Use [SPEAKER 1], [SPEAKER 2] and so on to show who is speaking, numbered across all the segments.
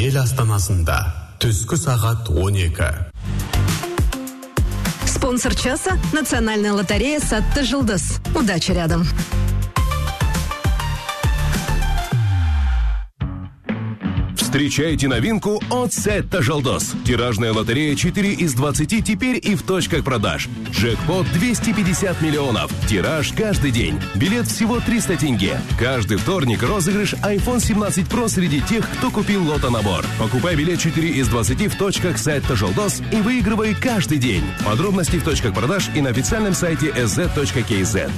[SPEAKER 1] ел астанасында түскі сағат 12.
[SPEAKER 2] Спонсор часа – Национальная лотерея «Сатты Жылдыз». Удачи рядом.
[SPEAKER 3] Встречайте новинку от Сетта Жылдыз. Тиражная лотерея 4 из 20 теперь и в точках продаж. Джекпот 250 миллионов. Тираж каждый день. Билет всего 300 тенге. Каждый вторник розыгрыш iPhone 17 Pro среди тех, кто купил лото-набор. Покупай билет 4 из 20 в точках Сетта Жылдыз и выигрывай каждый день. Подробности в точках продаж и на официальном сайте sz.kz.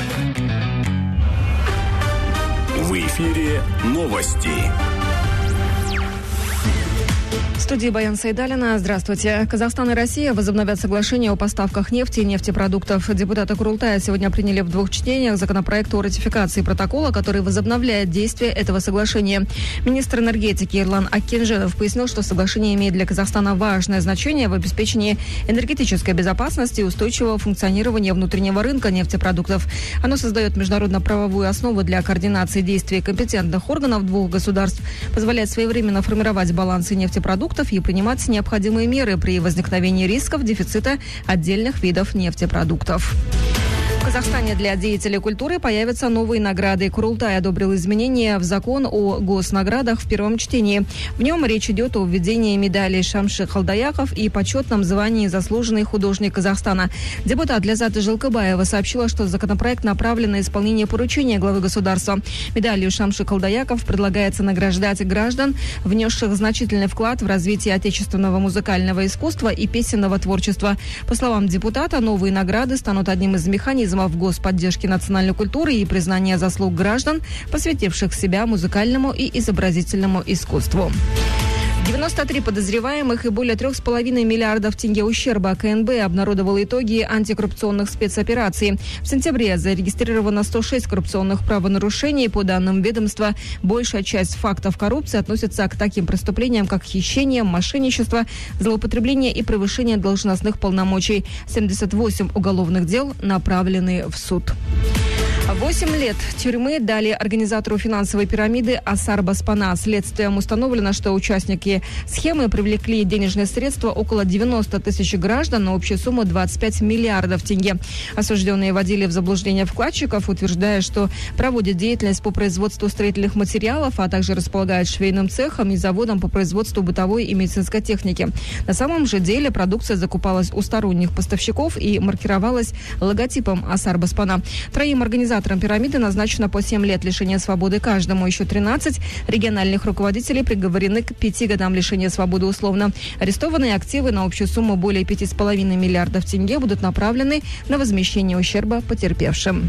[SPEAKER 4] В эфире новости.
[SPEAKER 5] В студии Баян Сайдалина. Здравствуйте. Казахстан и Россия возобновят соглашение о поставках нефти и нефтепродуктов. Депутаты Курултая сегодня приняли в 2 чтениях законопроект о ратификации протокола, который возобновляет действие этого соглашения. Министр энергетики Ирлан Акинженов пояснил, что соглашение имеет для Казахстана важное значение в обеспечении энергетической безопасности и устойчивого функционирования внутреннего рынка нефтепродуктов. Оно создает международно-правовую основу для координации действий компетентных органов двух государств, позволяет своевременно формировать балансы нефтепродуктов и принимать необходимые меры при возникновении рисков дефицита отдельных видов нефтепродуктов. В Казахстане для деятелей культуры появятся новые награды. Курултай одобрил изменения в закон о госнаградах в первом чтении. В нем речь идет о введении медалей Шамши Халдаяков и почетном звании «Заслуженный художник Казахстана». Депутат Ляззат Жылкыбаева сообщила, что законопроект направлен на исполнение поручения главы государства. Медалью Шамши Халдаяков предлагается награждать граждан, внесших значительный вклад в развитие отечественного музыкального искусства и песенного творчества. По словам депутата, новые награды станут одним из механизмов в господдержке национальной культуры и признания заслуг граждан, посвятивших себя музыкальному и изобразительному искусству. 93 подозреваемых и более 3,5 миллиардов тенге ущерба. КНБ обнародовал итоги антикоррупционных спецопераций. В сентябре зарегистрировано 106 коррупционных правонарушений. По данным ведомства, большая часть фактов коррупции относится к таким преступлениям, как хищение, мошенничество, злоупотребление и превышение должностных полномочий. 78 уголовных дел направлены в суд. 8 лет тюрьмы дали организатору финансовой пирамиды Асар Баспана. Следствием установлено, что участники схемы привлекли денежные средства около 90 тысяч граждан на общую сумму 25 миллиардов тенге. Осужденные вводили в заблуждение вкладчиков, утверждая, что проводят деятельность по производству строительных материалов, а также располагают швейным цехом и заводом по производству бытовой и медицинской техники. На самом же деле продукция закупалась у сторонних поставщиков и маркировалась логотипом Асар Баспана. Троим организаторам пирамиды назначено по 7 лет лишения свободы каждому. Еще 13 региональных руководителей приговорены к 5 годам лишения свободы условно. Арестованные активы на общую сумму более 5,5 миллиардов тенге будут направлены на возмещение ущерба потерпевшим.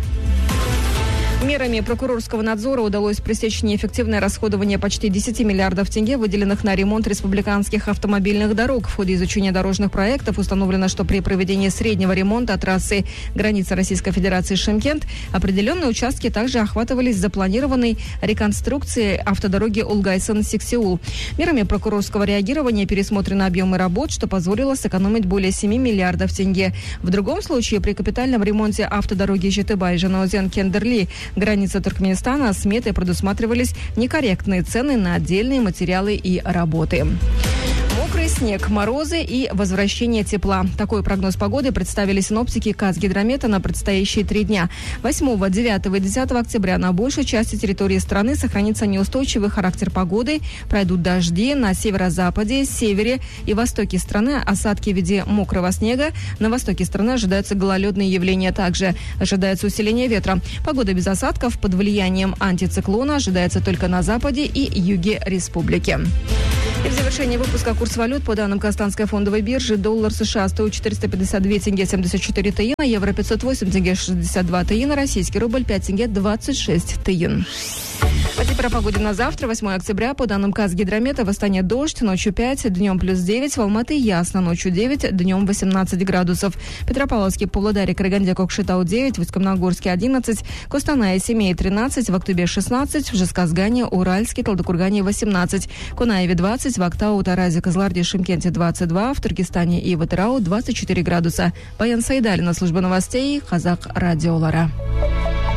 [SPEAKER 5] Мерами прокурорского надзора удалось пресечь неэффективное расходование почти 10 миллиардов тенге, выделенных на ремонт республиканских автомобильных дорог. В ходе изучения дорожных проектов установлено, что при проведении среднего ремонта трассы границы Российской Федерации Шымкент определенные участки также охватывались запланированной реконструкцией автодороги Улгайсын-Сексеул. Мерами прокурорского реагирования пересмотрены объемы работ, что позволило сэкономить более 7 миллиардов тенге. В другом случае, при капитальном ремонте автодороги Житыбай-Жанаузен-Кендерли граница Туркменистана, сметой предусматривались некорректные цены на отдельные материалы и работы. Мокрый снег, морозы и возвращение тепла. Такой прогноз погоды представили синоптики Казгидромета на предстоящие 3 дня. 8, 9 и 10 октября на большей части территории страны сохранится неустойчивый характер погоды. Пройдут дожди на северо-западе, севере и востоке страны. Осадки в виде мокрого снега. На востоке страны ожидаются гололедные явления. Также ожидается усиление ветра. Погода без осадков под влиянием антициклона ожидается только на западе и юге республики. И в завершении выпуска курс валют по данным Казахстанской фондовой биржи. Доллар США стоит 452 тенге 74 тыина, евро 508 тенге 62 тыина, российский рубль 5 тенге 26 тыин. А теперь о погоде на завтра, 8 октября. По данным Казгидромета, в Астане дождь, ночью 5, днем плюс 9, в Алматы ясно, ночью 9, днем 18 градусов. Петропавловске, Павлодаре, Караганде, Кокшетау 9, в Усть-Каменогорске 11, Костанае, Семей 13, в Актубе 16, в Жезказгане, Уральске, Талдыкургане 18, Кунаеве 20, в Актау, Таразе, Кызыларде, Шымкенте 22, в Туркестане и в Атырау 24 градуса. Баян Сайдалина, служба новостей, Казах радиолара.